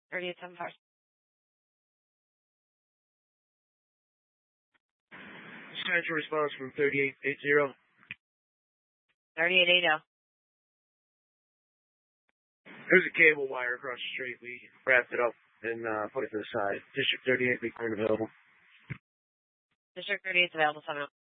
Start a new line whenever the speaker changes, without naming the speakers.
3875.
Central response from 3880.
3880.
There's a cable wire across the street. We wrapped it up and put it to the side. District 38 be current available.
District 38 is available. 7